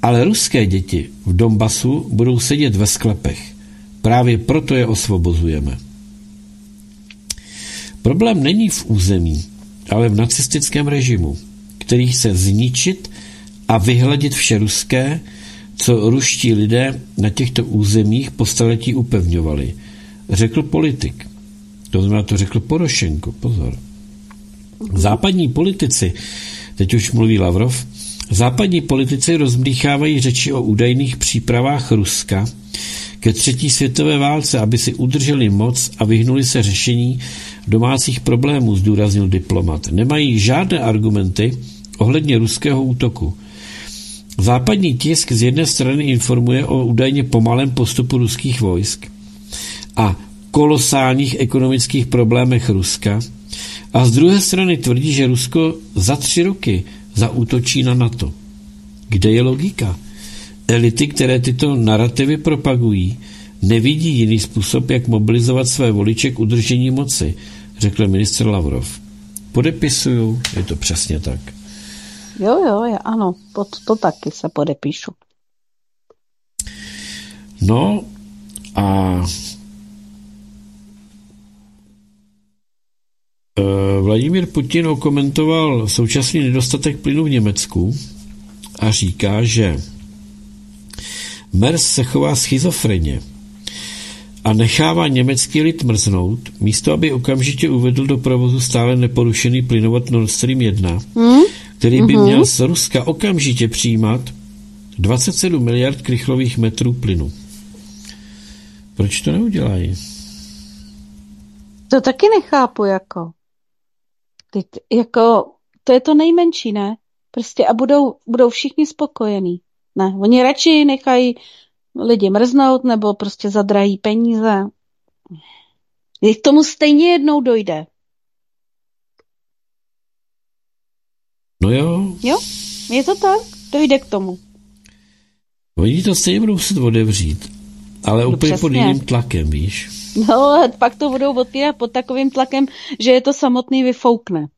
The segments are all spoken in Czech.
Ale ruské děti v Donbasu budou sedět ve sklepech. Právě proto je osvobozujeme. Problém není v území, ale v nacistickém režimu, který chce zničit a vyhladit vše ruské, co ruští lidé na těchto územích po staletí upevňovali, řekl politik. To znamená, to řekl Porošenko, pozor. Západní politici, teď už mluví Lavrov, západní politici rozmdýchávají řeči o údajných přípravách Ruska ke třetí světové válce, aby si udrželi moc a vyhnuli se řešení domácích problémů, zdůraznil diplomat. Nemají žádné argumenty ohledně ruského útoku. Západní tisk z jedné strany informuje o údajně pomalém postupu ruských vojsk a kolosálních ekonomických problémech Ruska a z druhé strany tvrdí, že Rusko za 3 roky zaútočí na NATO. Kde je logika? Elity, které tyto narrativy propagují, nevidí jiný způsob, jak mobilizovat své voliče k udržení moci, řekl ministr Lavrov. Podepisuju, je to přesně tak. Jo, ano, pod to taky se podepíšu. No a Vladimír Putin okomentoval současný nedostatek plynu v Německu a říká, že MERS se chová schizofrenně a nechává německý lid mrznout, místo aby okamžitě uvedl do provozu stále neporušený plynovod Nord Stream 1, který by měl z Ruska okamžitě přijímat 27 miliard krychlových metrů plynu. Proč to neudělají? To taky nechápu, jako. Teď, jako, to je to nejmenší, ne? Prostě a budou všichni spokojení. Ne, oni radši nechají lidi mrznout nebo prostě zadrají peníze. K tomu stejně jednou dojde. No jo. Jo, je to tak, dojde k tomu. Oni to stejně budou muset otevřít, ale no úplně pod jiným tlakem, víš. No, pak to budou otvírat pod takovým tlakem, že je to samotný vyfoukne.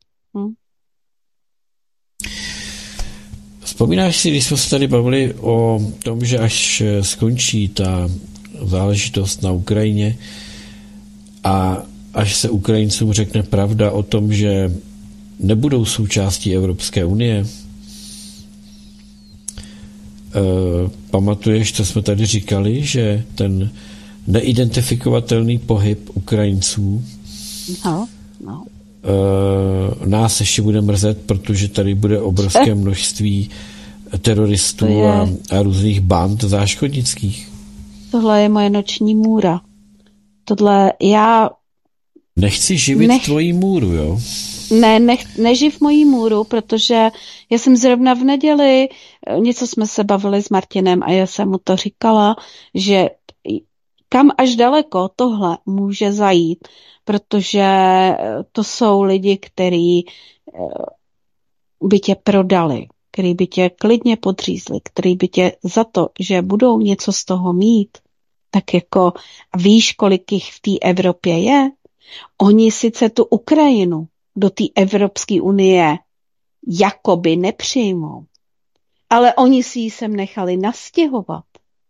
Vzpomínáš si, když jsme se tady bavili o tom, že až skončí ta záležitost na Ukrajině a až se Ukrajincům řekne pravda o tom, že nebudou součástí Evropské unie. Pamatuješ, co jsme tady říkali, že ten neidentifikovatelný pohyb Ukrajinců nás ještě bude mrzet, protože tady bude obrovské množství teroristů a různých band záškodnických. Tohle je moje noční můra. Tohle já... Nechci živit tvoji můru, jo? Neživ moji můru, protože já jsem zrovna v neděli, něco jsme se bavili s Martinem a já jsem mu to říkala, že kam až daleko tohle může zajít, protože to jsou lidi, kteří by tě prodali, kteří by tě klidně podřízli, kteří by tě za to, že budou něco z toho mít, tak jako víš, kolik jich v té Evropě je. Oni sice tu Ukrajinu do té Evropské unie jakoby nepřijmou, ale oni si ji sem nechali nastěhovat.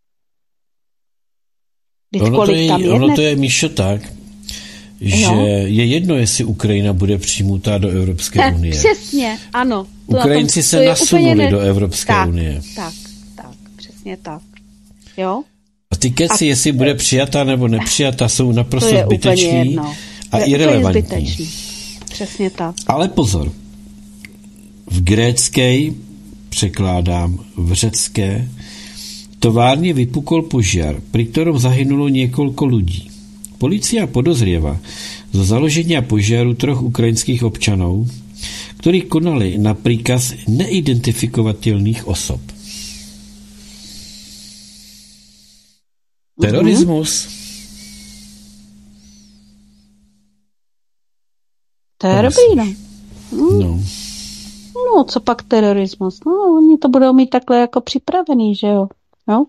Ono to je, Míšo, tak, že je jedno, jestli Ukrajina bude přijmutá do Evropské unie. Přesně, ano. Ukrajinci se nasunuli do Evropské unie. Tak, přesně tak. Jo? A ty keci, jestli bude přijatá nebo nepřijatá, jsou naprosto zbytečný a irelevantní. Přesně tak. Ale pozor, v grécké, překládám, v řecké, továrně vypukol požiar, pri ktorom zahynulo niekoľko ľudí. Polícia podozrieva zo založenia požiaru 3 ukrajinských občanov, ktorí konali na príkaz neidentifikovateľných osob. Terorismus? To je dobrý, no. No, co pak terorismus? No, oni to budou mít takhle jako připravený, že jo? No.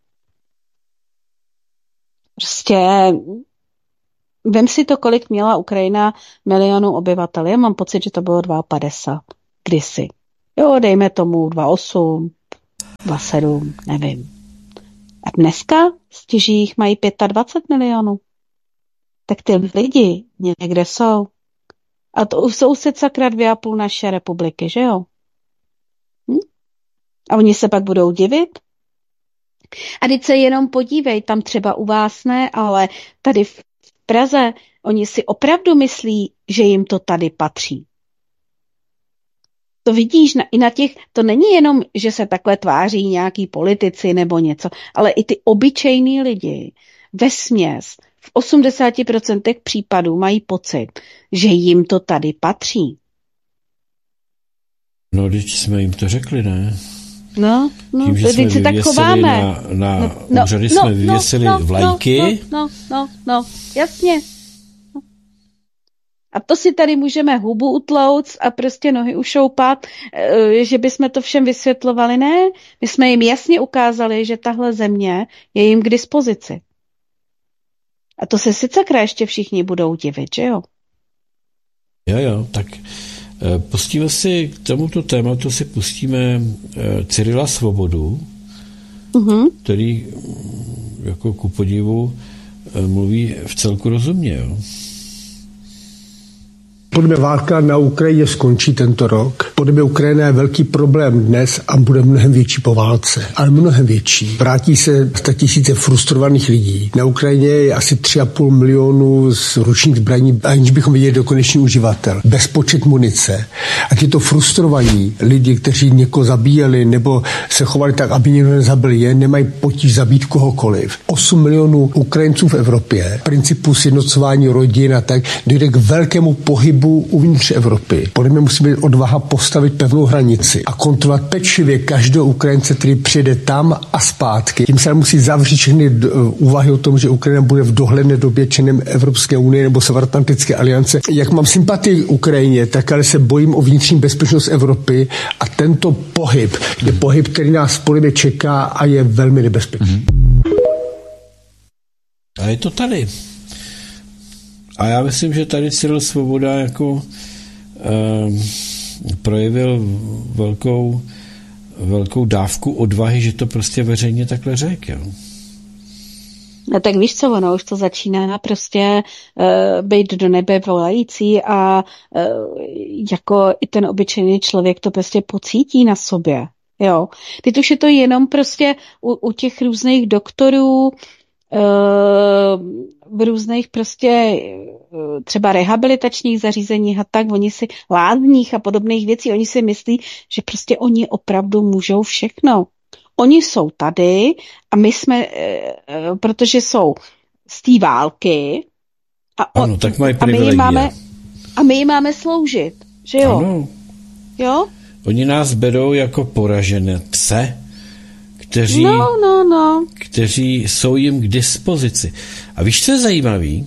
Prostě vem si to, kolik měla Ukrajina milionů obyvatel. Já mám pocit, že to bylo 52 kdysi. Jo, dejme tomu 2,8. 27, nevím. A dneska stěží jich mají 25 milionů. Tak ty lidi někde jsou. A to už jsou se sakra 2,5 naše republiky, že jo? A oni se pak budou divit? A teď se jenom podívej, tam třeba u vás ne, ale tady v Praze, oni si opravdu myslí, že jim to tady patří. To vidíš, i na těch, to není jenom, že se takhle tváří nějaký politici nebo něco, ale i ty obyčejní lidi vesměs v 80% případů mají pocit, že jim to tady patří. No, když jsme jim to řekli, ne? No, tím, že jsme si tak chováme. Na úřady jsme vyvěsili vlajky. No, jasně. A to si tady můžeme hubu utlouct a prostě nohy ušoupat, že bychom to všem vysvětlovali. Ne, my jsme jim jasně ukázali, že tahle země je jim k dispozici. A to se sice ještě všichni budou divit, že jo? Jo, tak pustíme si k tomuto tématu, si pustíme Cyrila Svobodu, který jako ku podivu mluví v celku rozumně, jo. Podle mě válka na Ukrajině skončí tento rok. Podle mě Ukrajina je velký problém dnes a bude mnohem větší po válce. Ale mnohem větší. Vrátí se 100 000 frustrovaných lidí. Na Ukrajině je asi 3,5 milionu z ručních zbraní, aniž bychom viděli dokonečný uživatel. Bezpočet munice. A tyto frustrovaní lidi, kteří někoho zabíjeli nebo se chovali tak, aby někdo nezabil je, nemají potíž zabít kohokoliv. 8 milionů Ukrajinců v Evropě, principu sjednocování rodin a tak, dojde k velkému pohybu uvnitř Evropy. Podle mě musí být odvaha postavit pevnou hranici a kontrolovat pečlivě každého Ukrajince, který přijede tam a zpátky. Tím se musí zavřít všechny úvahy o tom, že Ukrajina bude v dohledné době členem Evropské unie nebo Severoatlantické aliance. Jak mám sympatii k Ukrajině, tak ale se bojím o vnitřní bezpečnost Evropy a tento pohyb je pohyb, který nás podle mě čeká a je velmi nebezpečný. A je to tady. A já myslím, že tady Cyril Svoboda jako projevil velkou dávku odvahy, že to prostě veřejně takhle řekl. No tak víš co, ono už to začíná prostě být do nebe volající a jako i ten obyčejný člověk to prostě pocítí na sobě. Jo. Teď už je to jenom prostě u těch různých doktorů, v různých prostě třeba rehabilitačních zařízeních a tak, oni si lázních a podobných věcí, oni si myslí, že prostě oni opravdu můžou všechno. Oni jsou tady a my jsme, protože jsou z té války ano, tak mají privilegie. A my jim máme sloužit, že jo? Ano. Jo? Oni nás berou jako poražené pse, kteří jsou jim k dispozici. A víš, co je zajímavý?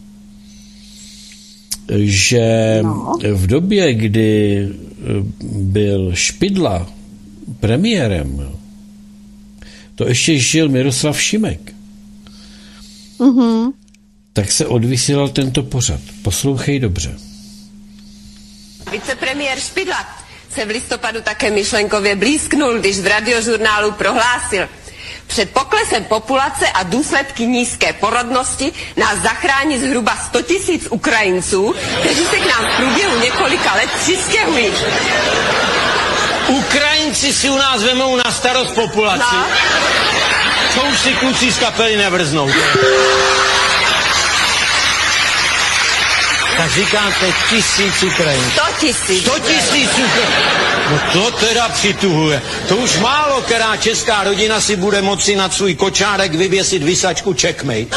Že v době, kdy byl Špidla premiérem, to ještě žil Miroslav Šimek, tak se odvysílal tento pořad. Poslouchej dobře. Vicepremiér Špidla se v listopadu také myšlenkově blízknul, když v radiožurnálu prohlásil: před poklesem populace a důsledky nízké porodnosti nás zachrání zhruba 100 000 Ukrajinců, kteří se k nám v průběhu několika let přistěhují. Ukrajinci si u nás vemou na starost populaci. No. Co už si kluci z kapely nevrznou. Tak říkáte 1000 Ukrajinců. 100 000. 100 000 No to teda přituhuje. To už málo která česká rodina si bude moci na svůj kočárek vyvěsit vysačku Checkmate.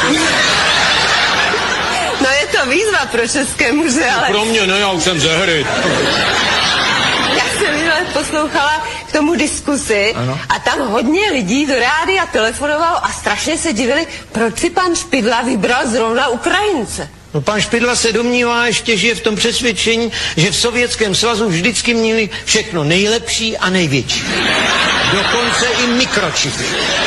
No je to výzva pro české muže, ale... Pro mě ne, já už jsem ze hry. Já jsem minule poslouchala k tomu diskusi a tam hodně lidí do rádia telefonovalo a strašně se divili, proč si pan Špidla vybral zrovna Ukrajince. No, pan Špidla se domnívá ještě, že je v tom přesvědčení, že v Sovětském svazu vždycky měli všechno nejlepší a největší. Dokonce i mikročipy.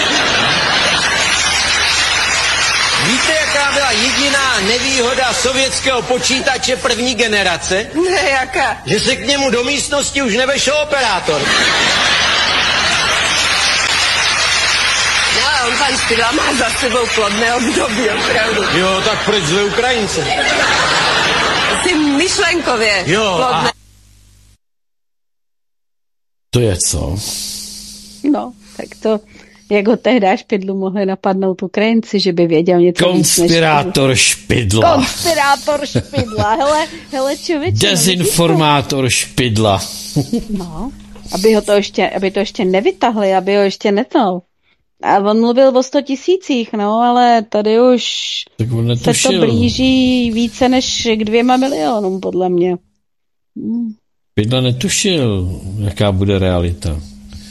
Víte, jaká byla jediná nevýhoda sovětského počítače první generace? Ne, jaká? Že se k němu do místnosti už nevešel operátor. Špidla má za sebou plodné období, opravdu. Jo, tak proč zve Ukrajince? Jsi myšlenkově plodné. To je co? No, tak to, jak ho tehdy Špidlu mohli napadnout Ukrajinci, že by věděl něco Konspirátor Špidla. Konspirátor Špidla, hele člověče. Dezinformátor Špidla. No, aby to ještě nevytahli, aby ho ještě netal. A on mluvil o 100 000, no, ale tady už se to blíží více než k 2 milionům, podle mě. Špidla netušil, jaká bude realita.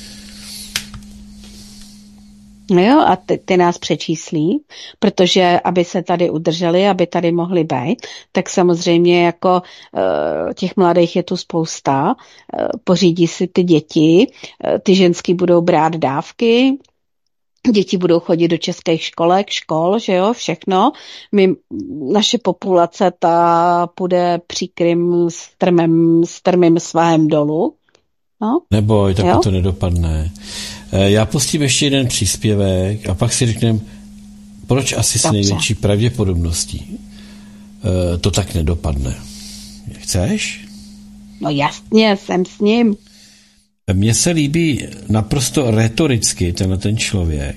No jo, a ty nás přečíslí, protože aby se tady udrželi, aby tady mohli být, tak samozřejmě jako těch mladých je tu spousta, pořídí si ty děti, ty ženský budou brát dávky, děti budou chodit do českých škol, že jo, všechno. Naše populace ta půjde příkrým strmým svahem dolů. No? Neboj, tak to nedopadne. Já pustím ještě jeden příspěvek a pak si řekneme, proč asi s největší pravděpodobností to tak nedopadne. Chceš? No jasně, jsem s ním. Mně se líbí naprosto retoricky ten člověk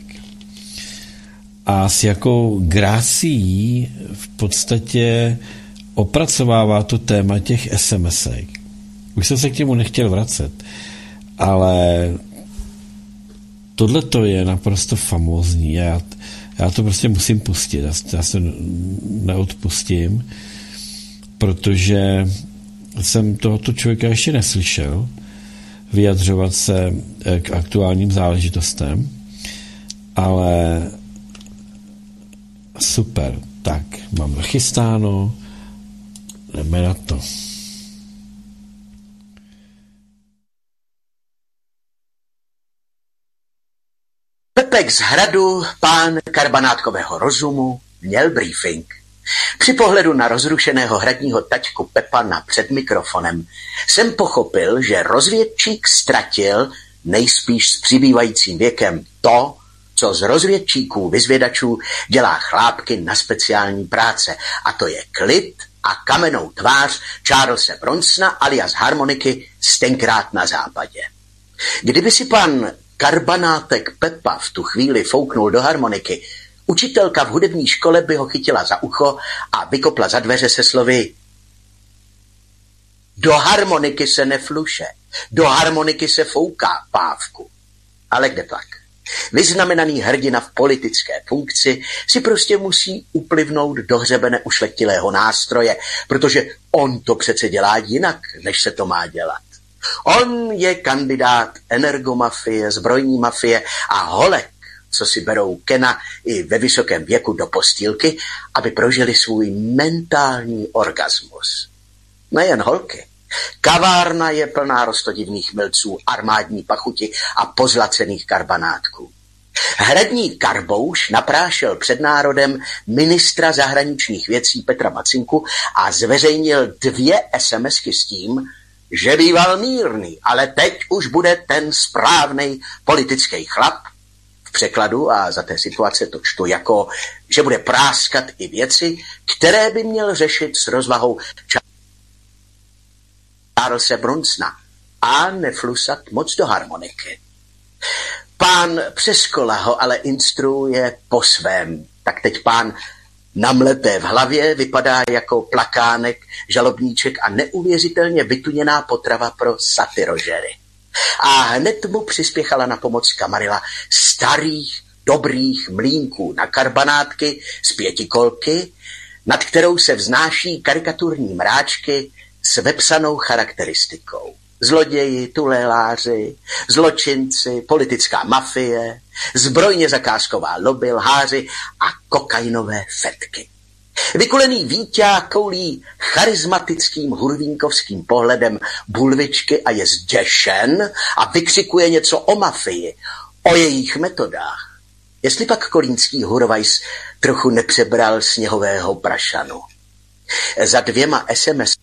a s jakou grácií v podstatě opracovává to téma těch SMS-ek. Už jsem se k němu nechtěl vracet, ale tohleto je naprosto famózní. Já to prostě musím pustit. Já se neodpustím, protože jsem tohoto člověka ještě neslyšel vyjadřovat se k aktuálním záležitostem, ale super. Tak, mám nachystáno, jdeme na to. Pepek z Hradu, pán karbanátkového rozumu, měl briefing. Při pohledu na rozrušeného hradního taťku Pepa před mikrofonem jsem pochopil, že rozvědčík ztratil nejspíš s přibývajícím věkem to, co z rozvědčíků vyzvědačů dělá chlápky na speciální práce, a to je klid a kamennou tvář Charlese Bronsona alias harmoniky Stenkrát na západě. Kdyby si pan karbanátek Pepa v tu chvíli fouknul do harmoniky, učitelka v hudební škole by ho chytila za ucho a vykopla za dveře se slovy: do harmoniky se nefluše, do harmoniky se fouká, pávku. Ale kde pak? Vyznamenaný hrdina v politické funkci si prostě musí uplivnout do hřebene ušlechtilého nástroje, protože on to přece dělá jinak, než se to má dělat. On je kandidát energomafie, zbrojní mafie a holek, co si berou Kena i ve vysokém věku do postýlky, aby prožili svůj mentální orgasmus. Nejen holky. Kavárna je plná rostodivných milců, armádní pachuti a pozlacených karbanátků. Hradní Karbouš naprášel před národem ministra zahraničních věcí Petra Macinku a zveřejnil 2 SMSky s tím, že býval mírný, ale teď už bude ten správnej politický chlap. V překladu a za té situace to čtu jako, že bude práskat i věci, které by měl řešit s rozvahou Charlese Bronsona a neflusat moc do harmoniky. Pán Přeskola ho ale instruuje po svém, tak teď pán namleté v hlavě vypadá jako plakánek, žalobníček a neuvěřitelně vytuněná potrava pro satyrožery. A hned mu přispěchala na pomoc kamarila starých, dobrých mlýnků na karbanátky z 5 kolky, nad kterou se vznáší karikaturní mráčky s vepsanou charakteristikou. Zloději, tuléláři, zločinci, politická mafie, zbrojně zakázková lobby, lháři a kokainové fetky. Vykulený víťák koulí charismatickým hurvínkovským pohledem bulvičky a je zděšen a vykřikuje něco o mafii, o jejich metodách. Jestli pak kolínský Hurvajs trochu nepřebral sněhového prašanu. Za 2 SMS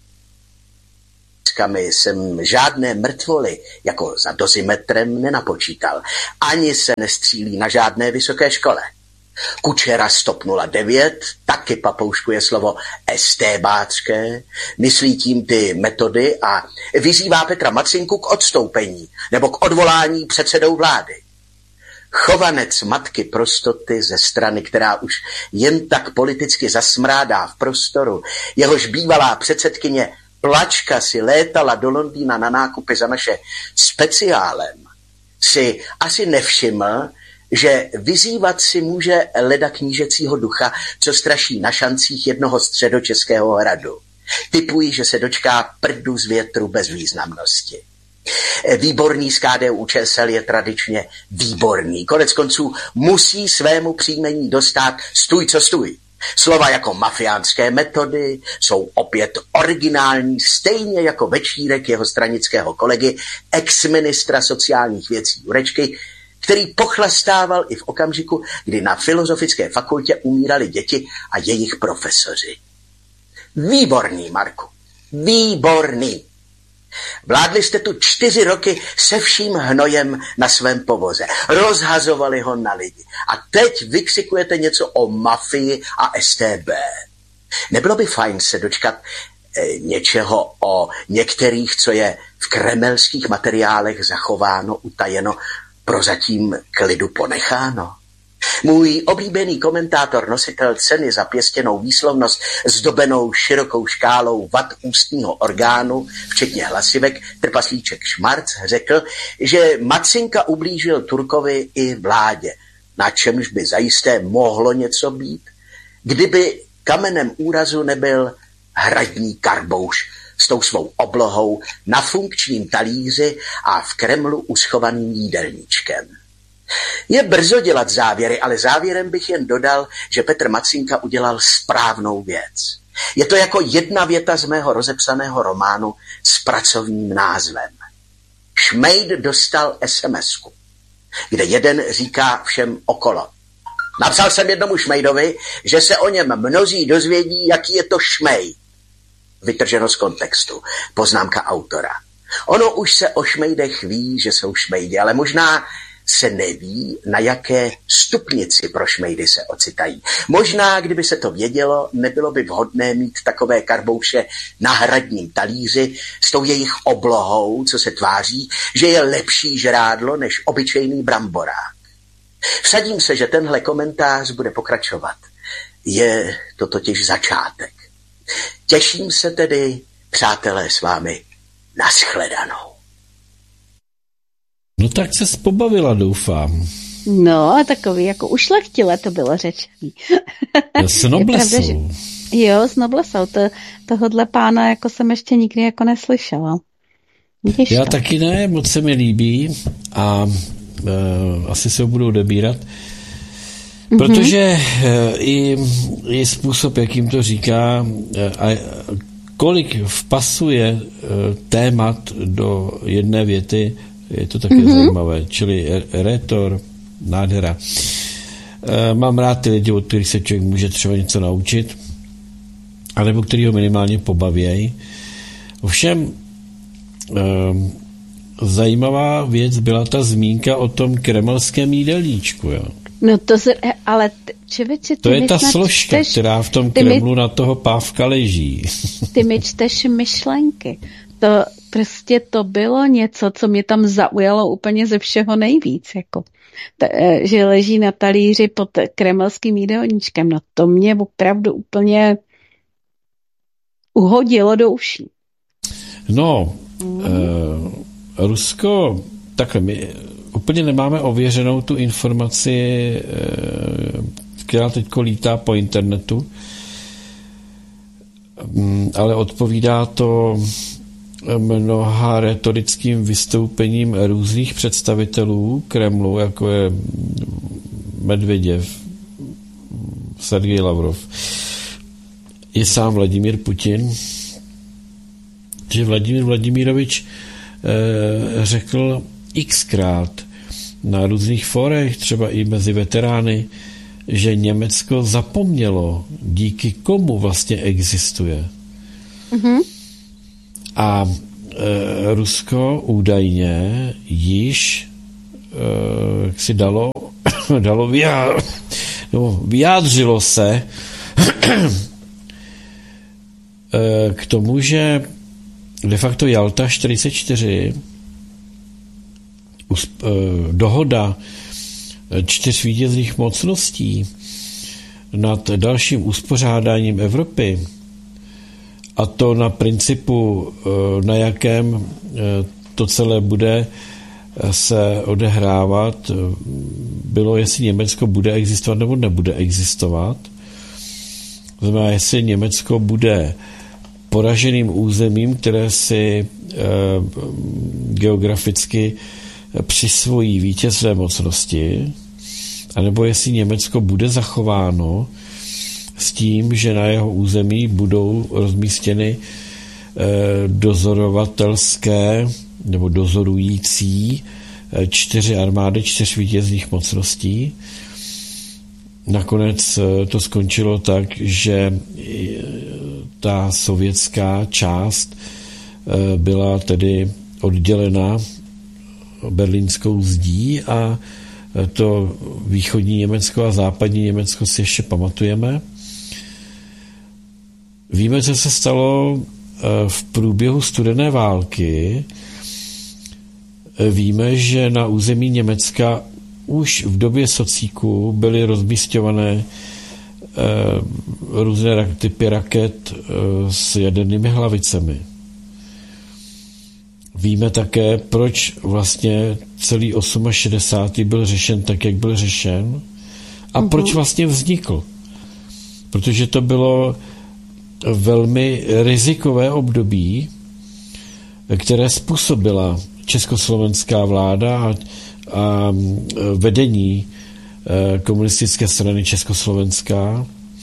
jsem žádné mrtvoly jako za dozimetrem nenapočítal. Ani se nestřílí na žádné vysoké škole. Kučera z TOP 09 taky papouškuje slovo estébácké, myslí tím ty metody a vyzývá Petra Macinku k odstoupení nebo k odvolání předsedou vlády. Chovanec matky prostoty ze strany, která už jen tak politicky zasmrádá v prostoru, jehož bývalá předsedkyně Plačka si létala do Londýna na nákupy za naše speciálem, si asi nevšiml, že vyzývat si může leda knížecího ducha, co straší na šancích jednoho středočeského hradu. Tipuji, že se dočká prdu z větru bez významnosti. Výborný z KDU-ČSL je tradičně výborný. Konec konců musí svému příjmení dostat stůj co stůj. Slova jako mafiánské metody jsou opět originální, stejně jako večírek jeho stranického kolegy, ex-ministra sociálních věcí Jurečky, který pochlastával i v okamžiku, kdy na Filozofické fakultě umírali děti a jejich profesoři. Výborný, Marku, výborný. Vládli jste tu 4 roky se vším hnojem na svém povoze. Rozhazovali ho na lidi. A teď vykřikujete něco o mafii a StB. Nebylo by fajn se dočkat něčeho o některých, co je v kremelských materiálech zachováno, utajeno, prozatím k lidu ponecháno? Můj oblíbený komentátor, nositel ceny za pěstěnou výslovnost zdobenou širokou škálou vad ústního orgánu, včetně hlasivek, trpaslíček Šmarc, řekl, že Macinka ublížil Turkovi i vládě, na čemž by zajisté mohlo něco být, kdyby kamenem úrazu nebyl hradní Karbouš s tou svou oblohou na funkčním talíři a v Kremlu uschovaným jídelníčkem. Je brzo dělat závěry, ale závěrem bych jen dodal, že Petr Macinka udělal správnou věc. Je to jako jedna věta z mého rozepsaného románu s pracovním názvem. Šmejd dostal SMS-ku, kde jeden říká všem okolo. Napsal jsem jednomu šmejdovi, že se o něm mnozí dozvědí, jaký je to šmej. Vytrženo z kontextu. Poznámka autora. Ono už se o šmejdech ví, že jsou šmejdi, ale možná se neví, na jaké stupnici pro šmejdy se ocitají. Možná, kdyby se to vědělo, nebylo by vhodné mít takové karbouše na hradním talíři s tou jejich oblohou, co se tváří, že je lepší žrádlo než obyčejný bramborák. Vsadím se, že tenhle komentář bude pokračovat. Je to totiž začátek. Těším se tedy, přátelé, s vámi nashledanou. No tak se pobavila, doufám. No a takový jako ušlechtile to bylo řečený. S noblesou. Jo, s noblesou. Tohodle pána jako jsem ještě nikdy jako neslyšela. Vidíš Já to? taky ne, moc se mi líbí a asi se ho budu odebírat. Protože i způsob, jakým to říká, a kolik vpasuje témat do jedné věty, je to také zajímavé. Čili rétor, nádhera. Mám rád ty lidi, od kterých se člověk může třeba něco naučit, anebo který ho minimálně pobavějí. Ovšem, zajímavá věc byla ta zmínka o tom kremelském jídelníčku, jo. No to se, ale čeveče, to je ta složka, která v tom Kremlu na toho pávka leží. Ty mi čteš myšlenky. To prostě to bylo něco, co mě tam zaujalo úplně ze všeho nejvíc, jako. Že leží na talíři pod kremelským jídelníčkem. No to mě opravdu úplně uhodilo do uší. No, Rusko, takhle, my úplně nemáme ověřenou tu informaci, která teďko lítá po internetu, ale odpovídá to mnoha retorickým vystoupením různých představitelů Kremlu, jako je Medveděv, Sergej Lavrov, i sám Vladimír Putin, že Vladimír Vladimirovič řekl xkrát na různých forech, třeba i mezi veterány, že Německo zapomnělo, díky komu vlastně existuje. A Rusko údajně již si dalo vyjádřilo se k tomu, že de facto Jalta 44, dohoda 4 vítězných mocností nad dalším uspořádáním Evropy, a to na principu, na jakém to celé bude se odehrávat, bylo, jestli Německo bude existovat nebo nebude existovat. Znamená, jestli Německo bude poraženým územím, které si geograficky přisvojí vítězné mocnosti, anebo jestli Německo bude zachováno s tím, že na jeho území budou rozmístěny dozorovatelské nebo dozorující 4 armády 4 vítězných mocností. Nakonec to skončilo tak, že ta sovětská část byla tedy oddělena berlínskou zdí a to východní Německo a západní Německo si ještě pamatujeme. Víme, co se stalo v průběhu studené války. Víme, že na území Německa už v době socíku byly rozmísťované různé typy raket s jadernými hlavicemi. Víme také, proč vlastně celý 68. byl řešen tak, jak byl řešen a proč vlastně vznikl. Protože to bylo velmi rizikové období, které způsobila československá vláda a vedení komunistické strany Československá,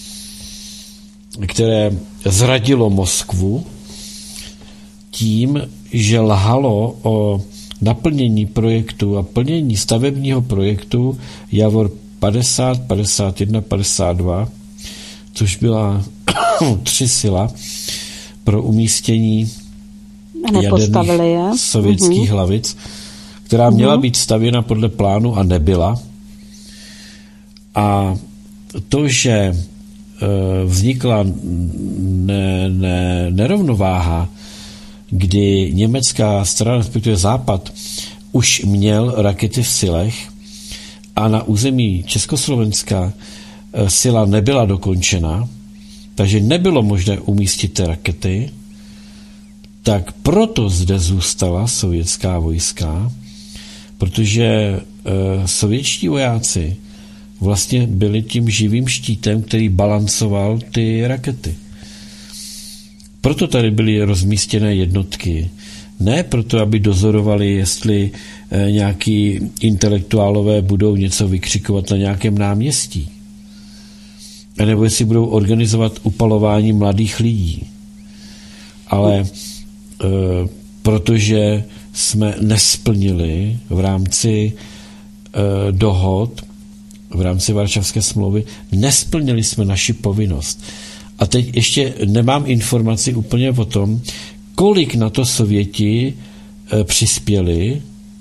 které zradilo Moskvu tím, že lhalo o naplnění projektu a plnění stavebního projektu Javor 50, 51, 52, což byla 3 sila pro umístění jaderných sovětských hlavic, která měla být stavěna podle plánu a nebyla. A to, že vznikla nerovnováha, kdy německá strana, respektive Západ, už měl rakety v silech a na území Československa sila nebyla dokončena, takže nebylo možné umístit ty rakety, tak proto zde zůstala sovětská vojska, protože sovětští vojáci vlastně byli tím živým štítem, který balancoval ty rakety. Proto tady byly rozmístěné jednotky. Ne proto, aby dozorovali, jestli nějaký intelektuálové budou něco vykřikovat na nějakém náměstí. A nebo jestli budou organizovat upalování mladých lidí. Ale protože jsme nesplnili v rámci dohod, v rámci Varšavské smlouvy, nesplnili jsme naši povinnost. A teď ještě nemám informaci úplně o tom, kolik na to Sověti přispěli,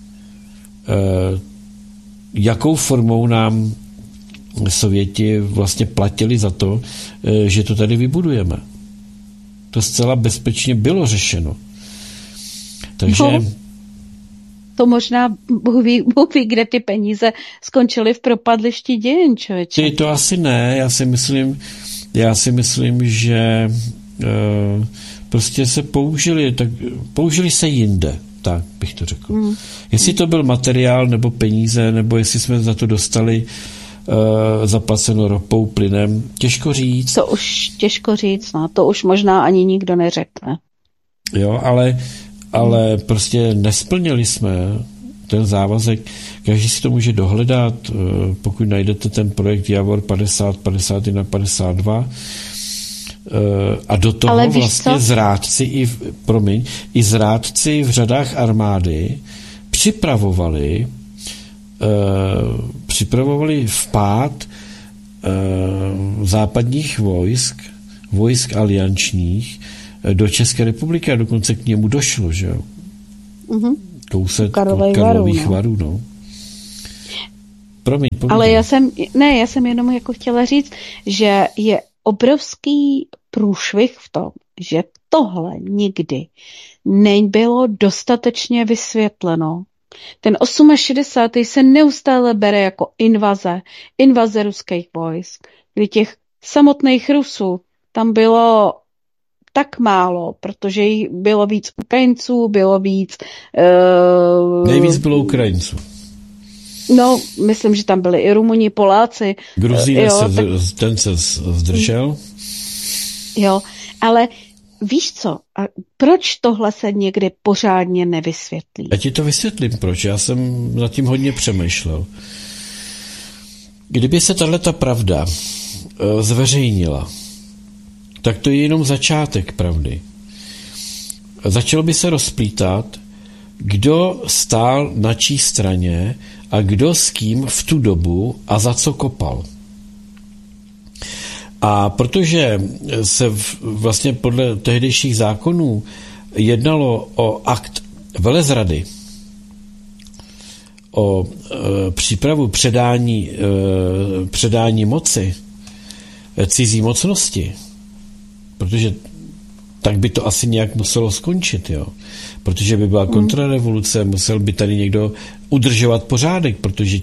jakou formou nám Sověti vlastně platili za to, že to tady vybudujeme. To zcela bezpečně bylo řešeno. Takže... To možná Bůh ví, kde ty peníze skončily v propadlišti dějin, člověče. To asi ne, já si myslím, že prostě se použili se jinde, tak bych to řekl. Jestli to byl materiál nebo peníze, nebo jestli jsme za to dostali zaplaceno ropou, plynem, těžko říct. To už těžko říct, no, to už možná ani nikdo neřekne. Jo, ale prostě nesplnili jsme ten závazek. Každý si to může dohledat, pokud najdete ten projekt Javor 50, 51, 52 a do toho vlastně zrádci i zrádci v řadách armády připravovali vpád západních vojsk aliančních do České republiky a dokonce k němu došlo, že jo? Kousek Karlových Varů, no. Promiň. Ale já jsem jenom jako chtěla říct, že je obrovský průšvih v tom, že tohle nikdy nebylo dostatečně vysvětleno. Ten 68. se neustále bere jako invaze ruských vojsk, kdy těch samotných Rusů tam bylo tak málo, protože jich bylo víc Ukrajinců, bylo víc... Nejvíc bylo Ukrajinců. No, myslím, že tam byli i Rumuni, Poláci. Gruzíne ten se zdržel. Jo, ale víš co, a proč tohle se někdy pořádně nevysvětlí? Já ti to vysvětlím, proč. Já jsem nad tím hodně přemýšlel. Kdyby se tahleta pravda zveřejnila, tak to je jenom začátek pravdy. Začalo by se rozplítat, kdo stál na čí straně a kdo s kým v tu dobu a za co kopal. A protože se vlastně podle tehdejších zákonů jednalo o akt velezrady, o přípravu předání moci cizí mocnosti, protože tak by to asi nějak muselo skončit, jo. Protože by byla kontrarevoluce, musel by tady někdo udržovat pořádek, protože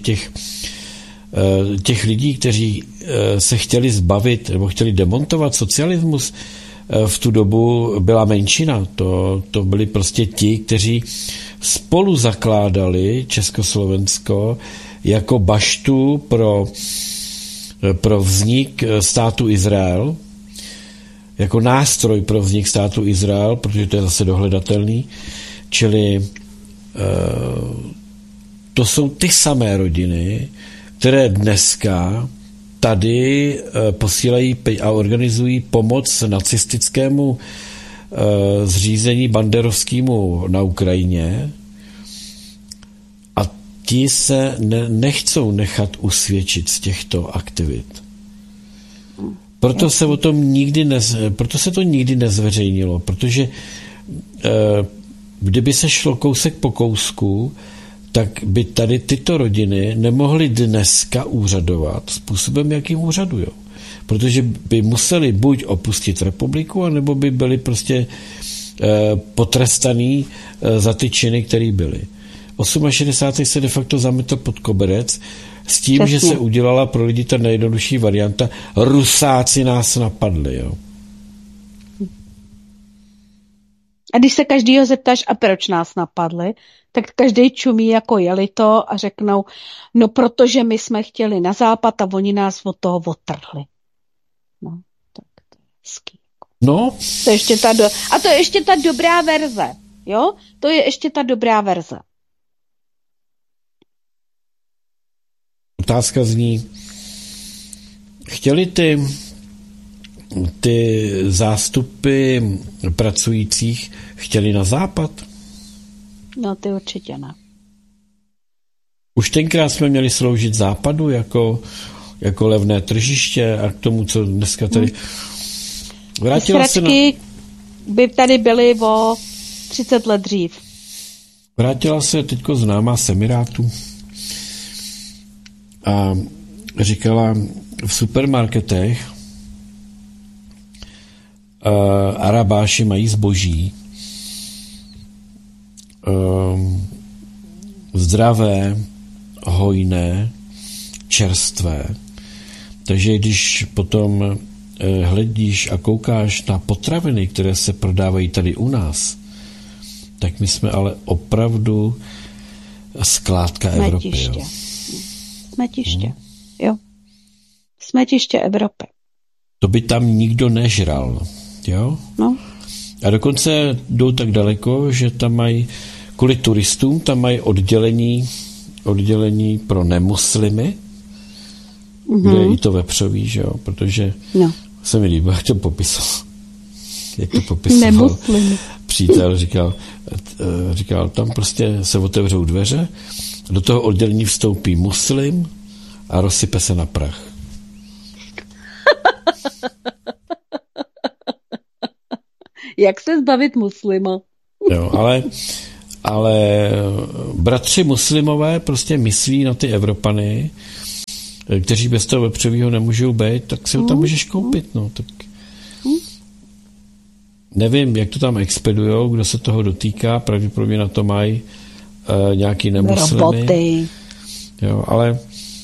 těch lidí, kteří se chtěli zbavit nebo chtěli demontovat socialismus, v tu dobu byla menšina. To byli prostě ti, kteří spolu zakládali Československo jako baštu pro vznik státu Izrael, jako nástroj pro vznik státu Izrael, protože to je zase dohledatelný, čili to jsou ty samé rodiny, které dneska tady posílají a organizují pomoc nacistickému zřízení banderovskému na Ukrajině a ti se nechcou nechat usvědčit z těchto aktivit. Proto se to nikdy nezveřejnilo, protože kdyby se šlo kousek po kousku, tak by tady tyto rodiny nemohly dneska úřadovat způsobem, jakým úřadujou. Protože by museli buď opustit republiku, anebo by byli prostě potrestaný za ty činy, které byly. 68. se de facto zametl pod koberec s tím, přesně, že se udělala pro lidi ta nejjednodušší varianta. Rusáci nás napadli, jo. A když se každýho zeptáš, a proč nás napadli, tak každý čumí jako jeli to a řeknou, no protože my jsme chtěli na západ a oni nás od toho odtrhli. No, tak to je hezký. No. A to je ještě ta dobrá verze, jo? To je ještě ta dobrá verze. Otázka zní, chtěli ty zástupy pracujících chtěli na západ? No, ty určitě ne. Už tenkrát jsme měli sloužit západu jako levné tržiště a k tomu, co dneska tady... Sračky by tady byly o 30 let dřív. Vrátila se teďko známá z Emirátu a říkala, v supermarketech Arabáši mají zboží zdravé, hojné, čerstvé. Takže když potom hledíš a koukáš na potraviny, které se prodávají tady u nás, tak my jsme ale opravdu skládka Evropy. Jo. Smetiště. Jo. Smetiště Evropy. To by tam nikdo nežral. Jo? No. A dokonce jdou tak daleko, že tam mají kvůli turistům, tam mají oddělení pro nemuslimy, kde je i to vepřový, že jo? Protože se mi líbí, jak to popisoval. Nemuslimy. Přítel říkal, tam prostě se otevřou dveře, do toho oddělení vstoupí muslim a rozsype se na prach. Jak se zbavit muslima? Jo, ale bratři muslimové prostě myslí na ty Evropany, kteří bez toho vepřovýho nemůžou být, tak si ho tam můžeš koupit, no. Tak nevím, jak to tam expedujou, kdo se toho dotýká, pravděpodobně na to mají nějaký nemuslimy. Roboty. Jo, ale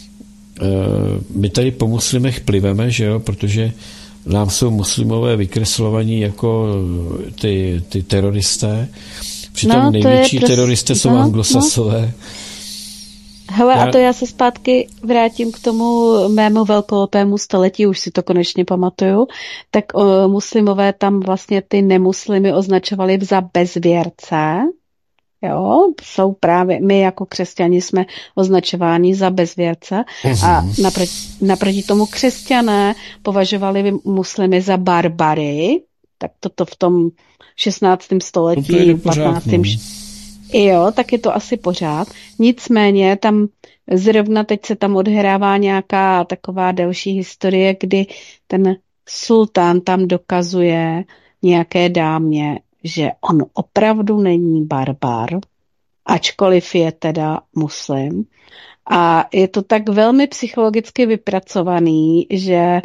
my tady po muslimech pliveme, že jo, protože nám jsou muslimové vykreslovaní jako ty teroristé. Přitom největší teroristé jsou anglosasové. Hele, a to já se zpátky vrátím k tomu mému velkolepému století, už si to konečně pamatuju, tak muslimové tam vlastně ty nemuslimy označovali za bezvěrce. Jo, jsou právě, my jako křesťani jsme označováni za bezvěrce a naproti tomu křesťané považovali muslimy za barbary, tak toto v tom 16. století, 15. Jo, tak je to asi pořád. Nicméně tam zrovna teď se tam odhrává nějaká taková delší historie, kdy ten sultán tam dokazuje nějaké dámě, že on opravdu není barbar, ačkoliv je teda muslim. A je to tak velmi psychologicky vypracovaný, že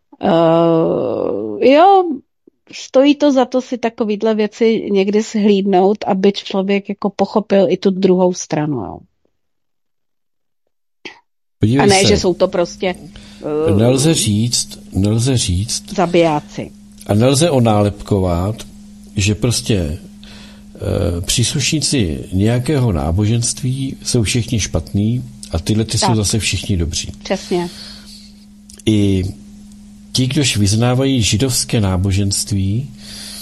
jo, stojí to za to si takovýhle věci někdy shlídnout, aby člověk jako pochopil i tu druhou stranu. Jo. Podívej a ne, se. Že jsou to prostě nelze říct zabijáci. A nelze onálepkovat, že prostě příslušníci nějakého náboženství jsou všichni špatní a tyhle jsou zase všichni dobří. Přesně. I ti, kdož vyznávají židovské náboženství,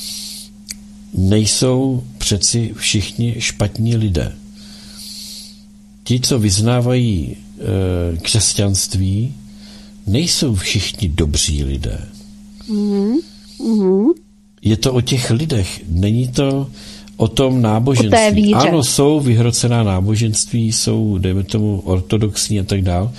nejsou přeci všichni špatní lidé. Ti, co vyznávají křesťanství, nejsou všichni dobří lidé. Je to o těch lidech, není to o tom náboženství. Ano, jsou vyhrocená náboženství, jsou, dejme tomu, ortodoxní a tak dál.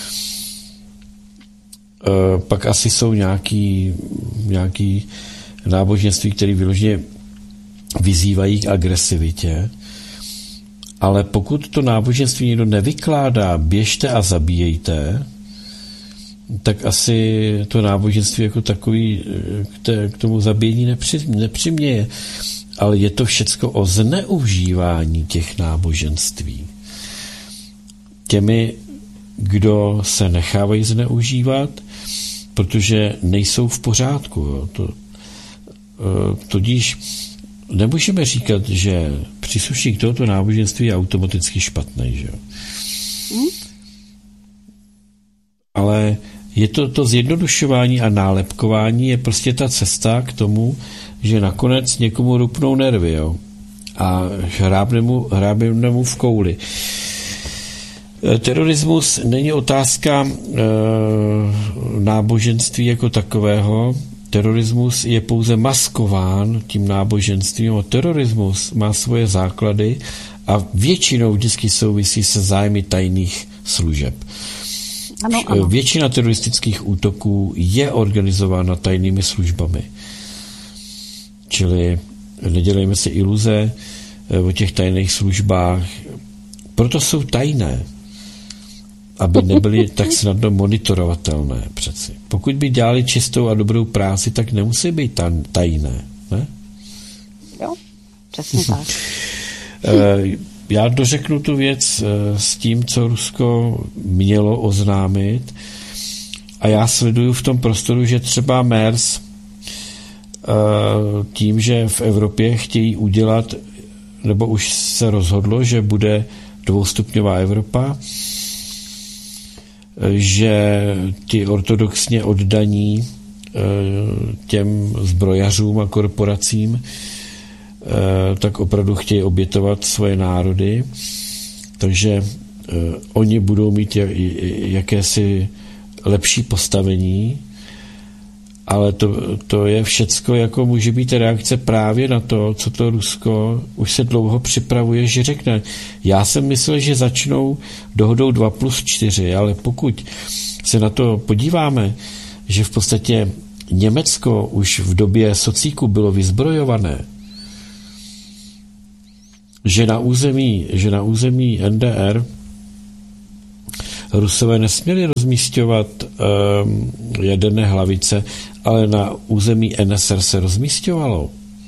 Pak asi jsou nějaký náboženství, které vyloženě vyzývají k agresivitě, ale pokud to náboženství někdo nevykládá, běžte a zabíjejte, tak asi to náboženství jako takový k tomu zabíjení nepřiměje. Ale je to všecko o zneužívání těch náboženství. Těmi, kdo se nechávají zneužívat, protože nejsou v pořádku. Jo. Tudíž nemůžeme říkat, že příslušník tohoto náboženství je automaticky špatný. Že? Ale je to zjednodušování a nálepkování je prostě ta cesta k tomu, že nakonec někomu rupnou nervy, jo? A hrábne mu v kouli. Terorismus není otázka náboženství jako takového. Terorismus je pouze maskován tím náboženstvím. Terorismus má svoje základy a většinou vždycky souvisí se zájmy tajných služeb. Ano. Většina teroristických útoků je organizována tajnými službami. Čili nedělejme si iluze o těch tajných službách. Proto jsou tajné, aby nebyly tak snadno monitorovatelné přeci. Pokud by dělali čistou a dobrou práci, tak nemusí být tajné. Ne? Jo, přesně tak. Já dořeknu tu věc s tím, co Rusko mělo oznámit, a já sleduju v tom prostoru, že třeba MERS tím, že v Evropě chtějí udělat, nebo už se rozhodlo, že bude dvoustupňová Evropa, že ti ortodoxně oddaní těm zbrojařům a korporacím tak opravdu chtějí obětovat svoje národy, takže oni budou mít jakési lepší postavení, ale to je všecko, jako může být reakce právě na to, co to Rusko už se dlouho připravuje, že řekne. Já jsem myslel, že začnou dohodou 2+4, ale pokud se na to podíváme, že v podstatě Německo už v době socíku bylo vyzbrojované, že na území NDR Rusové nesměli rozmísťovat jaderné hlavice, ale na území NSR se rozmísťovalo.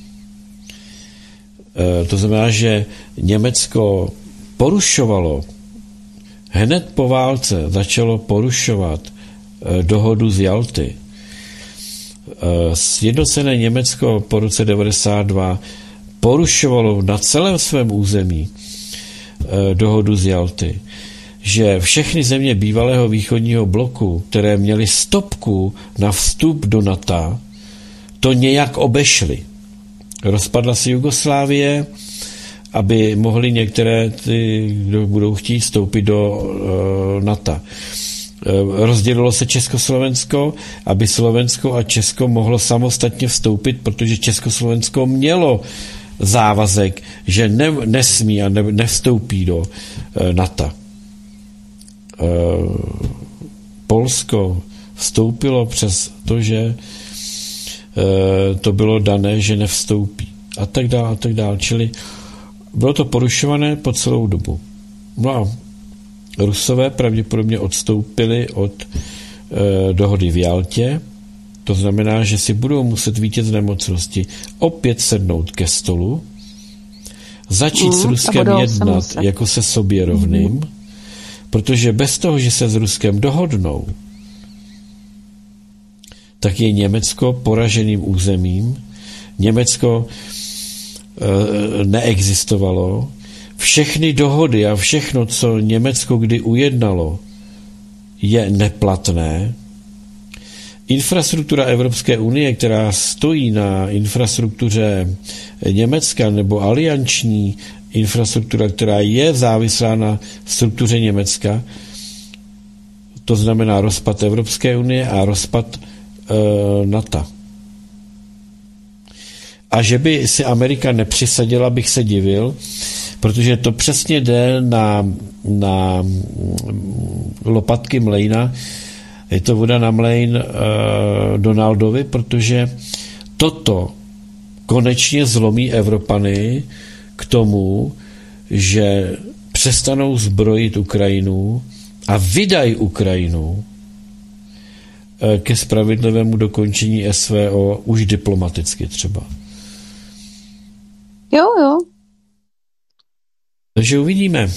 To znamená, že Německo porušovalo, hned po válce začalo porušovat dohodu z Jalty. Sjednocené Německo po roce 1992 porušovalo na celém svém území dohodu z Jalty, že všechny země bývalého východního bloku, které měly stopku na vstup do NATO, to nějak obešly. Rozpadla se Jugoslávie, aby mohli některé, kdo budou chtít, vstoupit do NATO. Rozdělilo se Československo, aby Slovensko a Česko mohlo samostatně vstoupit, protože Československo mělo závazek, že nesmí a nevstoupí do NATO. Polsko vstoupilo přes to, že to bylo dané, že nevstoupí. A tak dále. Čili bylo to porušované po celou dobu. No a Rusové pravděpodobně odstoupili od dohody v Jaltě. To znamená, že si budou muset vítěz nemocnosti opět sednout ke stolu, začít s Ruskem jednat jako se sobě rovným, protože bez toho, že se s Ruskem dohodnou, tak je Německo poraženým územím. Německo neexistovalo. Všechny dohody a všechno, co Německo kdy ujednalo, je neplatné. Infrastruktura Evropské unie, která stojí na infrastruktuře Německa, nebo alianční infrastruktura, která je závislá na struktuře Německa, to znamená rozpad Evropské unie a rozpad NATO. A že by si Amerika nepřisadila, bych se divil, protože to přesně jde na lopatky mlejna. Je to voda na mlejn Donaldovi, protože toto konečně zlomí Evropany k tomu, že přestanou zbrojit Ukrajinu a vydají Ukrajinu ke spravedlivému dokončení SVO už diplomaticky třeba. Jo. Takže uvidíme.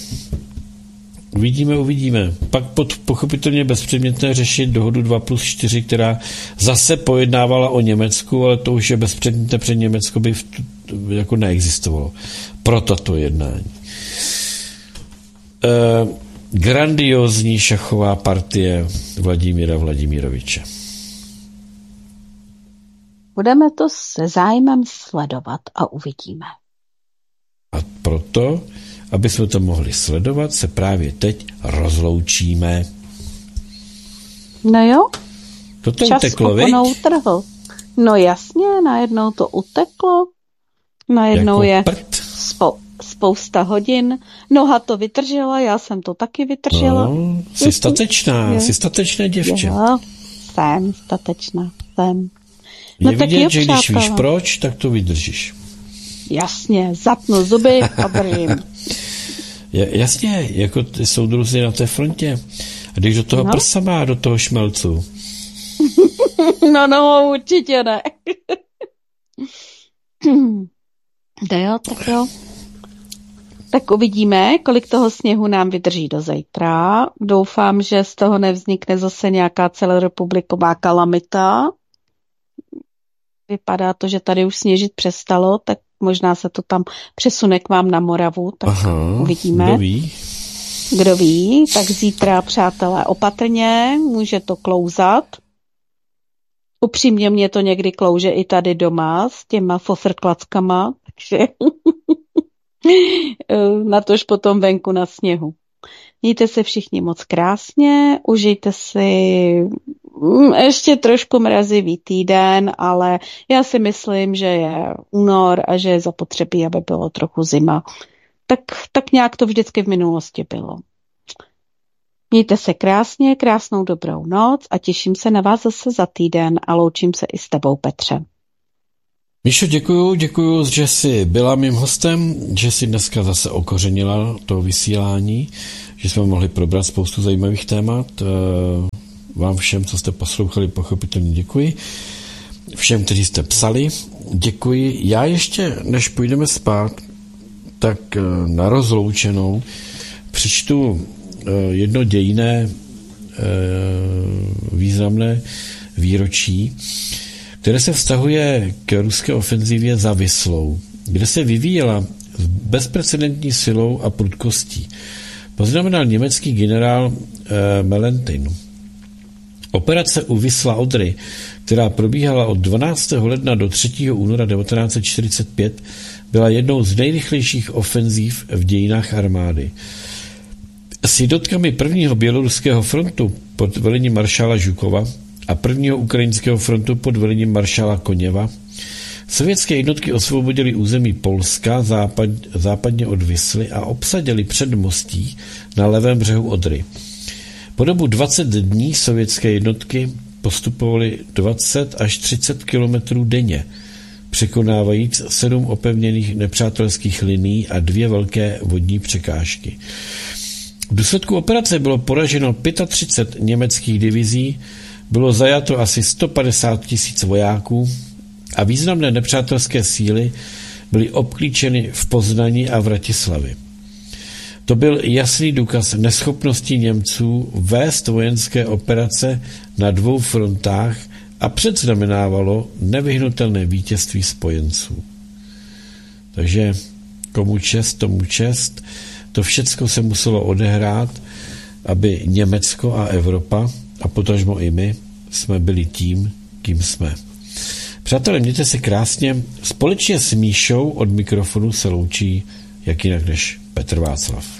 Pak pochopitelně bezpředmětné řešit dohodu 2+4, která zase pojednávala o Německu, ale to už je bezpředmětné, před Německo by jako neexistovalo. Pro tato jednání. Grandiózní šachová partie Vladimíra Vladimiroviče. Budeme to se zájmem sledovat a uvidíme. A proto, aby jsme to mohli sledovat, se právě teď rozloučíme. No jo. To čas uteklo, utrhl. No jasně, najednou to uteklo. Najednou jako je spousta hodin. Noha to vydržela, já jsem to taky vydržela. No, jsi statečná, jsi statečné děvče. Jo, jsem statečná, jsem. No je vidět, že když víš proč, tak to vydržíš. Jasně, zapnu zuby a držím. Jasně, jako ty soudruzi na té frontě. A když do toho prsa má, do toho šmelcu. No, určitě ne. Tak jo. Tak uvidíme, kolik toho sněhu nám vydrží do zítra. Doufám, že z toho nevznikne zase nějaká celorepubliková kalamita. Vypadá to, že tady už sněžit přestalo, tak možná se to tam přesune k vám na Moravu, tak uvidíme. Kdo ví, tak zítra, přátelé, opatrně, může to klouzat. Upřímně mě to někdy klouže i tady doma s těma fofrklackama, takže natož potom venku na sněhu. Mějte se všichni moc krásně, užijte si ještě trošku mrazivý týden, ale já si myslím, že je únor a že je zapotřebí, aby bylo trochu zima. Tak nějak to vždycky v minulosti bylo. Mějte se krásně, krásnou dobrou noc a těším se na vás zase za týden a loučím se i s tebou, Petře. Míšo, děkuju, že jsi byla mým hostem, že jsi dneska zase okořenila to vysílání, že jsme mohli probrat spoustu zajímavých témat. Vám všem, co jste poslouchali, pochopitelně děkuji. Všem, kteří jste psali, děkuji. Já ještě, než půjdeme spát, tak na rozloučenou přečtu jedno dějinné významné výročí, které se vztahuje k ruské ofenzivě za Vislou, kde se vyvíjela s bezprecedentní silou a prudkostí. Poznamenal německý generál Melentin. Operace u Visla-Odry, která probíhala od 12. ledna do 3. února 1945, byla jednou z nejrychlejších ofenzív v dějinách armády. S jednotkami prvního běloruského frontu pod velením maršála Žukova a prvního ukrajinského frontu pod velením maršála Koněva sovětské jednotky osvobodily území Polska západně od Visly a obsadily předmostí na levém břehu Odry. Po dobu 20 dní sovětské jednotky postupovaly 20 až 30 kilometrů denně, překonávajíc 7 opevněných nepřátelských linií a 2 velké vodní překážky. V důsledku operace bylo poraženo 35 německých divizí, bylo zajato asi 150 000 vojáků a významné nepřátelské síly byly obklíčeny v Poznani a v Vratislavi. To byl jasný důkaz neschopnosti Němců vést vojenské operace na 2 frontách a předznamenávalo nevyhnutelné vítězství spojenců. Takže komu čest, tomu čest. To všecko se muselo odehrát, aby Německo a Evropa, a potažmo i my, jsme byli tím, kým jsme. Přátelé, mějte se krásně. Společně s Míšou od mikrofonu se loučí jak jinak než Petr Václav.